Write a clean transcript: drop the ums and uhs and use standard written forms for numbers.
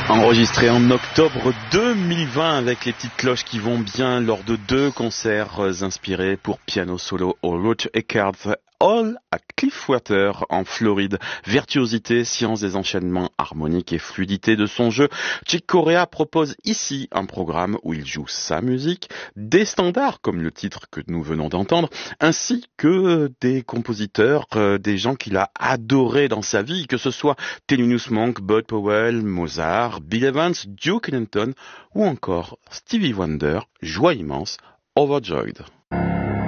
Enregistré en octobre 2020 avec les petites cloches qui vont bien lors de 2 concerts inspirés pour piano solo au Roger Eckert Hall à Cliffwater en Floride. Virtuosité, science des enchaînements harmoniques et fluidité de son jeu, Chick Corea propose ici un programme où il joue sa musique, des standards comme le titre que nous venons d'entendre, ainsi que des compositeurs, des gens qu'il a adorés dans sa vie, que ce soit Thelonious Monk, Bud Powell, Mozart, Bill Evans, Duke Ellington ou encore Stevie Wonder, joie immense, Overjoyed.